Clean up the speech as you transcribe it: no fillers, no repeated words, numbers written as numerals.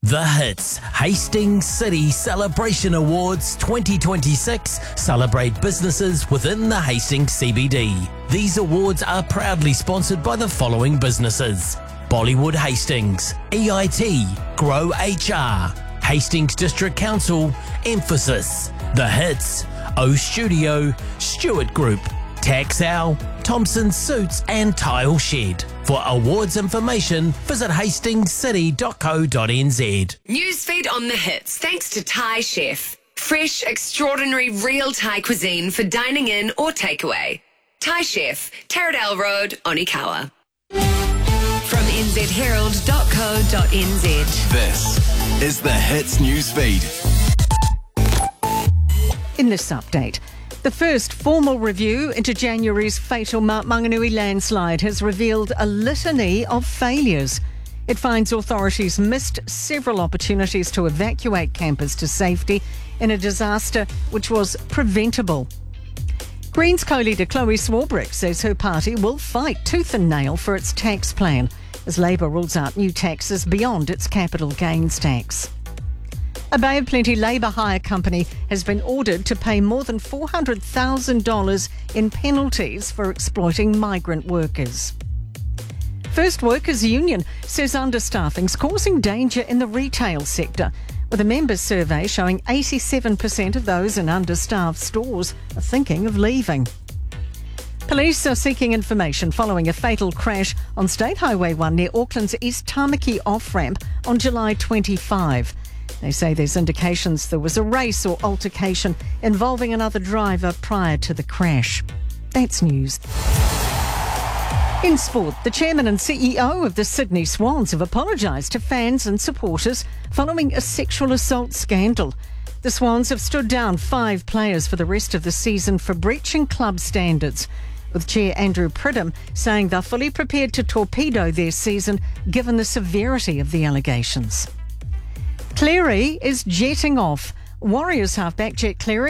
The Hits Hastings City Celebration Awards 2026 celebrate businesses within the Hastings CBD. These awards are proudly sponsored by the following businesses: Bollywood Hastings, EIT, Grow HR, Hastings District Council, Emphasis, The Hits, O Studio, Stewart Group, Taxal, Thompson Suits and Tile Shed. For awards information, visit hastingscity.co.nz. Newsfeed on The Hits, thanks to Thai Chef. Fresh, extraordinary, real Thai cuisine for dining in or takeaway. Thai Chef, Taradale Road, Onikawa. From nzherald.co.nz. This is The Hits Newsfeed. In this update, the first formal review into January's fatal Mount Maunganui landslide has revealed a litany of failures. It finds authorities missed several opportunities to evacuate campers to safety in a disaster which was preventable. Greens co-leader Chloe Swarbrick says her party will fight tooth and nail for its tax plan as Labour rules out new taxes beyond its capital gains tax. A Bay of Plenty labour hire company has been ordered to pay more than $400,000 in penalties for exploiting migrant workers. First Workers Union says understaffing's causing danger in the retail sector, with a members' survey showing 87% of those in understaffed stores are thinking of leaving. Police are seeking information following a fatal crash on State Highway 1 near Auckland's East Tamaki off-ramp on July 25. They say there's indications there was a race or altercation involving another driver prior to the crash. That's news. In sport, the chairman and CEO of the Sydney Swans have apologised to fans and supporters following a sexual assault scandal. The Swans have stood down 5 players for the rest of the season for breaching club standards, with Chair Andrew Pridham saying they're fully prepared to torpedo their season given the severity of the allegations. Cleary is jetting off. Warriors halfback Jet Cleary